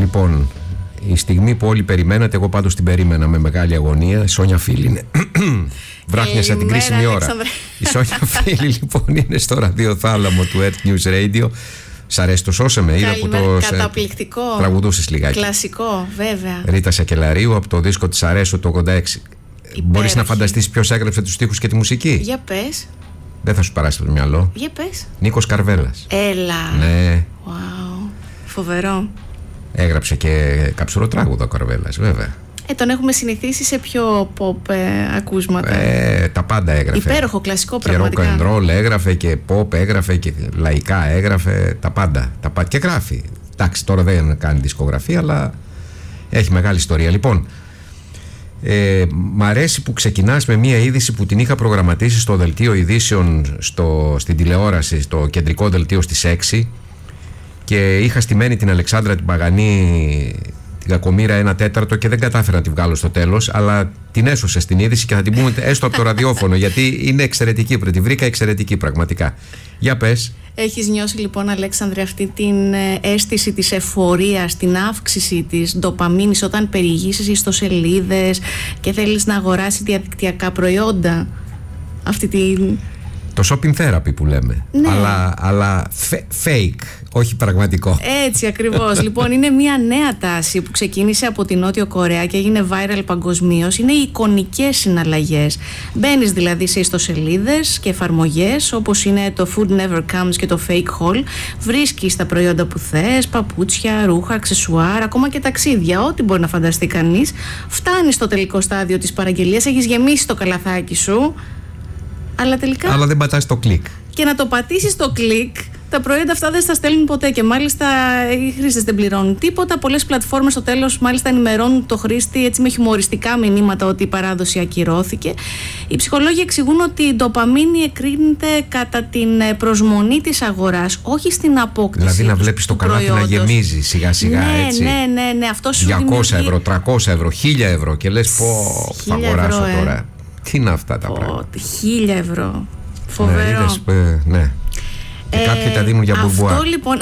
Λοιπόν, η στιγμή που όλοι περιμένατε, εγώ πάντως την περίμενα με μεγάλη αγωνία. Η Σόνια Φίλη βράχνιασε την κρίσιμη ώρα. Η Σόνια Φίλη λοιπόν είναι στο ραδιοθάλαμο του Earth News Radio. Σ' αρέσει το Σώσε με? Είδα που το καταπληκτικό. Τραγουδούσες λιγάκι. Κλασικό, βέβαια. Ρίτα Σακελαρίου από το δίσκο της Αρέσου το 86. Μπορείς να φανταστείς ποιος έγραψε τους στίχους και τη μουσική? Για πες. Δεν θα σου περάσει το μυαλό. Για πες. Νίκος Καρβέλας. Έλα. Ναι. Wow. Φοβερό. Έγραψε και καψουροτράγουδο ο Καρβέλας, βέβαια. Τον έχουμε συνηθίσει σε πιο pop ακούσματα. Τα πάντα έγραφε. Υπέροχο, κλασικό πραγματικά. Και rock and roll έγραφε και pop έγραφε και λαϊκά έγραφε. Τα πάντα. Και γράφει. Εντάξει, τώρα δεν κάνει δισκογραφία, αλλά έχει μεγάλη ιστορία. Λοιπόν, μ' αρέσει που ξεκινάς με μια είδηση που την είχα προγραμματίσει στο δελτίο ειδήσεων στην τηλεόραση, στο κεντρικό δελτίο στις 6, και είχα στημένη την Αλεξάνδρα την Παγανή, την κακομοίρα 1/4, και δεν κατάφερα να τη βγάλω στο τέλος, αλλά την έσωσε στην είδηση και θα την πούμε έστω από το ραδιόφωνο, γιατί είναι εξαιρετική, τη βρήκα εξαιρετική πραγματικά. Για πες. Έχεις νιώσει λοιπόν, Αλέξανδρε, αυτή την αίσθηση της εφορίας, την αύξηση της ντοπαμίνης όταν περιηγήσεις ιστοσελίδες και θέλεις να αγοράσεις διαδικτυακά προϊόντα? Αυτή την... Το shopping therapy που λέμε. Ναι. Αλλά fake, όχι πραγματικό. Έτσι ακριβώς. Λοιπόν, είναι μια νέα τάση που ξεκίνησε από την Νότιο Κορέα και έγινε viral παγκοσμίως. Είναι οι εικονικές συναλλαγές. Μπαίνεις δηλαδή σε ιστοσελίδες και εφαρμογές όπως είναι το Food Never Comes και το Fake Haul. Βρίσκεις τα προϊόντα που θες, παπούτσια, ρούχα, αξεσουάρ, ακόμα και ταξίδια, ό,τι μπορεί να φανταστεί κανείς. Φτάνεις στο τελικό στάδιο της παραγγελίας, έχεις γεμίσει το καλαθάκι σου. Αλλά δεν πατάς το κλικ. Και να το πατήσεις το κλικ, τα προϊόντα αυτά δεν στα στέλνουν ποτέ και μάλιστα οι χρήστες δεν πληρώνουν τίποτα. Πολλές πλατφόρμες στο τέλος μάλιστα ενημερώνουν το χρήστη έτσι με χιουμοριστικά μηνύματα ότι η παράδοση ακυρώθηκε. Οι ψυχολόγοι εξηγούν ότι η ντοπαμίνη εκρίνεται κατά την προσμονή της αγοράς, όχι στην απόκτηση. Δηλαδή να βλέπεις το καλάθι να γεμίζει σιγά σιγά, έτσι. Ναι. Αυτό σου 200 ευρώ, 300 ευρώ, 1000 ευρώ και λες θα αγοράσω τώρα. Τι είναι αυτά τα πράγματα? 1000 ευρώ. Φοβερό. Ναι. Και κάποιοι τα δίνουν για μπουρμπουά. Αυτό λοιπόν.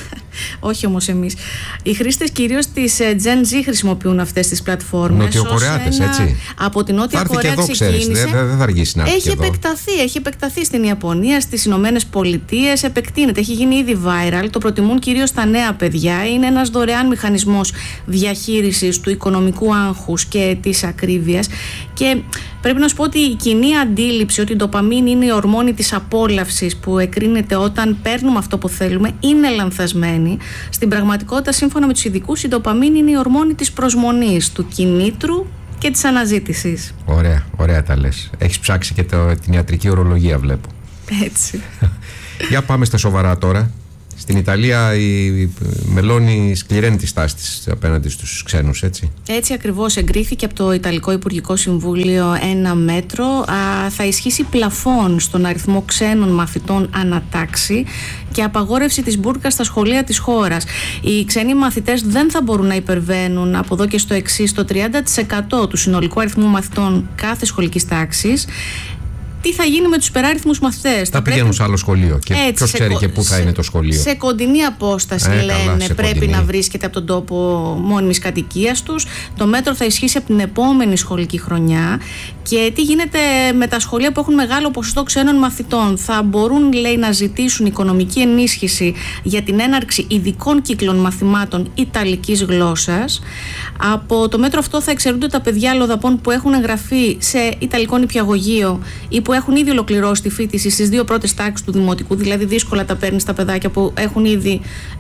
Όχι όμως εμείς. Οι χρήστες κυρίως της Gen Z χρησιμοποιούν αυτές τις πλατφόρμες. Νοτιοκορεάτες, έτσι. Από την Νότια Κορέα ξεκίνησε. Δεν θα αργήσει να έρθει εδώ. Έχει επεκταθεί στην Ιαπωνία, στις Ηνωμένες Πολιτείες. Επεκτείνεται. Έχει γίνει ήδη viral. Το προτιμούν κυρίως τα νέα παιδιά. Είναι ένας δωρεάν μηχανισμός διαχείρισης του οικονομικού άγχους και της ακρίβειας. Και πρέπει να σου πω ότι η κοινή αντίληψη ότι η ντοπαμίνη είναι η ορμόνη της απόλαυσης που εκρίνεται όταν παίρνουμε αυτό που θέλουμε είναι λανθασμένη. Στην πραγματικότητα, σύμφωνα με τους ειδικούς, η ντοπαμίνη είναι η ορμόνη της προσμονής, του κινήτρου και της αναζήτησης. Ωραία τα λες. Έχεις ψάξει και την ιατρική ορολογία, βλέπω. Έτσι. Για πάμε στα σοβαρά τώρα. Στην Ιταλία η Μελώνη σκληραίνει τη στάση της απέναντι στους ξένους, έτσι. Έτσι ακριβώς, εγκρίθηκε από το Ιταλικό Υπουργικό Συμβούλιο ένα μέτρο. Θα ισχύσει πλαφόν στον αριθμό ξένων μαθητών ανατάξη και απαγόρευση της μπουρκα στα σχολεία της χώρας. Οι ξένοι μαθητές δεν θα μπορούν να υπερβαίνουν από εδώ και στο εξής το 30% του συνολικού αριθμού μαθητών κάθε σχολικής τάξης. Τι θα γίνει με τους υπεράριθμους μαθητές? Θα πηγαίνουν σε άλλο σχολείο. Και ποιος ξέρει και πού θα είναι το σχολείο? Σε κοντινή απόσταση, λένε, πρέπει κοντινή να βρίσκεται από τον τόπο μόνιμης κατοικίας τους. Το μέτρο θα ισχύσει από την επόμενη σχολική χρονιά. Και τι γίνεται με τα σχολεία που έχουν μεγάλο ποσοστό ξένων μαθητών? Θα μπορούν, λέει, να ζητήσουν οικονομική ενίσχυση για την έναρξη ειδικών κύκλων μαθημάτων ιταλικής γλώσσας. Από το μέτρο αυτό θα εξαιρούνται τα παιδιά αλλοδαπών που έχουν εγγραφεί σε ιταλικό νηπιαγωγείο ή που έχουν ήδη ολοκληρώσει τη φοιτηση στις 2 πρώτες τάξεις του δημοτικού, δηλαδή δύσκολα τα παίρνει στα παιδάκια που έχουν ήδη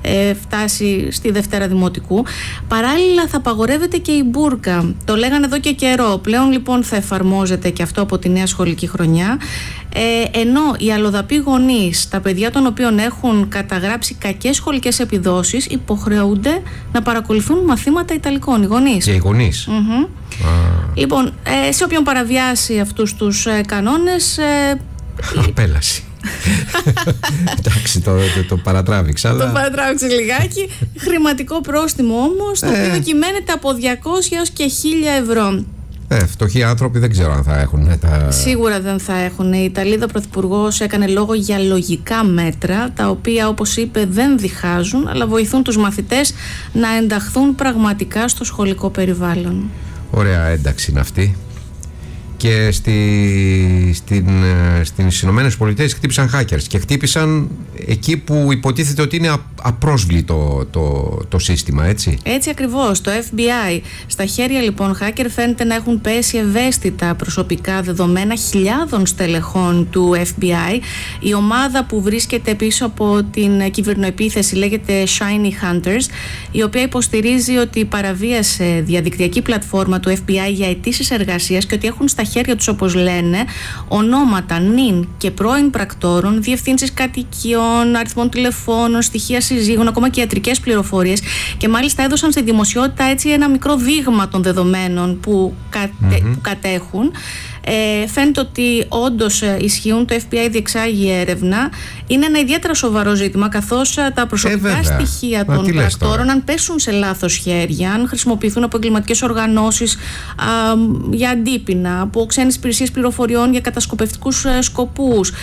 φτάσει στη Δευτέρα Δημοτικού. Παράλληλα, θα απαγορεύεται και η μπουρκα. Το λέγανε εδώ και καιρό. Πλέον λοιπόν θα εφαρμόζεται και αυτό από τη νέα σχολική χρονιά. Ενώ οι αλλοδαποί γονείς, τα παιδιά των οποίων έχουν καταγράψει κακές σχολικές επιδόσεις, υποχρεούνται να παρακολουθούν μαθήματα Ιταλικών. Οι γονείς. Και οι γονείς. Λοιπόν, σε όποιον παραβιάσει αυτούς τους κανόνες. Απέλαση. Εντάξει, το παρατράβηξα. Αλλά... Το παρατράβηξε λιγάκι. Χρηματικό πρόστιμο όμως, το οποίο κυμαίνεται από 200 έως και 1000 ευρώ. Φτωχοί άνθρωποι δεν ξέρω αν θα έχουν Σίγουρα δεν θα έχουν. Η Ιταλίδα Πρωθυπουργός έκανε λόγο για λογικά μέτρα, τα οποία, όπως είπε, δεν διχάζουν, αλλά βοηθούν τους μαθητές να ενταχθούν πραγματικά στο σχολικό περιβάλλον. Ωραία ένταξη είναι αυτή. Και στις Ηνωμένες Πολιτείες χτύπησαν hackers και χτύπησαν εκεί που υποτίθεται ότι είναι απρόσβλητο το σύστημα, έτσι. Έτσι ακριβώς, το FBI. Στα χέρια λοιπόν hacker φαίνεται να έχουν πέσει ευαίσθητα προσωπικά δεδομένα χιλιάδων στελεχών του FBI. Η ομάδα που βρίσκεται πίσω από την κυβερνοεπίθεση λέγεται Shiny Hunters, η οποία υποστηρίζει ότι παραβίασε διαδικτυακή πλατφόρμα του FBI για αιτήσεις εργασίας και ότι έχουν στα χέρια τους, όπως λένε, ονόματα νυν και πρώην πρακτόρων, διευθύνσεις κατοικιών, αριθμών τηλεφώνων, στοιχεία συζύγων, ακόμα και ιατρικές πληροφορίες, και μάλιστα έδωσαν στη δημοσιότητα έτσι ένα μικρό δείγμα των δεδομένων που κατέχουν. Φαίνεται ότι όντως ισχύουν, το FBI διεξάγει έρευνα. Είναι ένα ιδιαίτερα σοβαρό ζήτημα, καθώς τα προσωπικά στοιχεία των πρακτόρων, αν πέσουν σε λάθος χέρια, αν χρησιμοποιηθούν από εγκληματικές οργανώσεις για αντίπεινα, από ξένες υπηρεσίες πληροφοριών για κατασκοπευτικούς σκοπούς.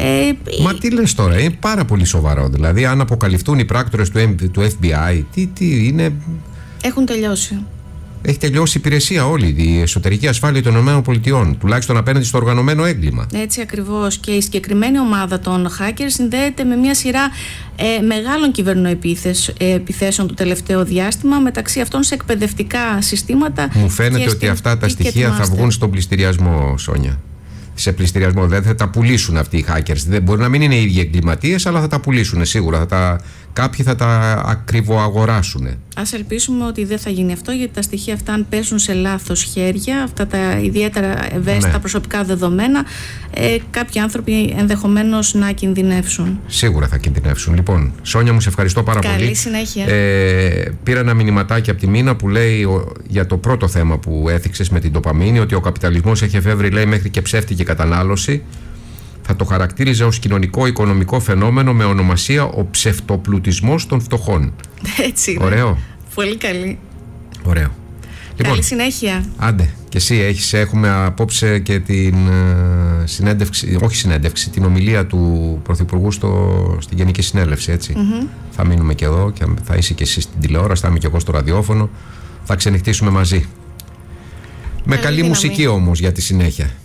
Μα τι λες τώρα, είναι πάρα πολύ σοβαρό. Δηλαδή, αν αποκαλυφθούν οι πράκτορες του FBI, τι είναι. Έχουν τελειώσει. Έχει τελειώσει η υπηρεσία όλη, η εσωτερική ασφάλεια των ΗΠΑ, τουλάχιστον απέναντι στο οργανωμένο έγκλημα. Έτσι ακριβώς. Και η συγκεκριμένη ομάδα των hackers συνδέεται με μια σειρά μεγάλων κυβερνοεπιθέσεων το τελευταίο διάστημα, μεταξύ αυτών σε εκπαιδευτικά συστήματα. Μου φαίνεται ότι αυτά τα στοιχεία θα βγουν στον πληστηριασμό, Σόνια. Σε πληστηριασμό. Δεν θα τα πουλήσουν αυτοί οι hackers. Δεν μπορεί να μην είναι οι ίδιοι εγκληματίες, αλλά θα τα πουλήσουν σίγουρα. Κάποιοι θα τα ακριβοαγοράσουν. Ας ελπίσουμε ότι δεν θα γίνει αυτό, γιατί τα στοιχεία αυτά, αν πέσουν σε λάθος χέρια, αυτά τα ιδιαίτερα ευαίσθητα προσωπικά δεδομένα, κάποιοι άνθρωποι ενδεχομένως να κινδυνεύσουν. Σίγουρα θα κινδυνεύσουν. Λοιπόν, Σόνια μου, σε ευχαριστώ πάρα πολύ. Καλή συνέχεια. Πήρα ένα μηνυματάκι από τη Μίνα που λέει για το πρώτο θέμα που έθιξες με την ντοπαμίνη, ότι ο καπιταλισμός έχει εφεύρει, λέει, μέχρι και ψεύτικη κατανάλωση. Θα το χαρακτήριζε ως κοινωνικό-οικονομικό φαινόμενο με ονομασία ο ψευτοπλουτισμός των φτωχών. Έτσι είναι. Ωραίο. Πολύ καλή. Ωραίο. Καλή συνέχεια. Άντε, και εσύ έχουμε απόψε και την την ομιλία του Πρωθυπουργού στην Γενική Συνέλευση, έτσι. Θα μείνουμε και εδώ και θα είσαι και εσύ στην τηλεόραση, θα είμαι και εγώ στο ραδιόφωνο. Θα ξενυχτήσουμε μαζί. Με καλή μουσική όμως για τη συνέχεια.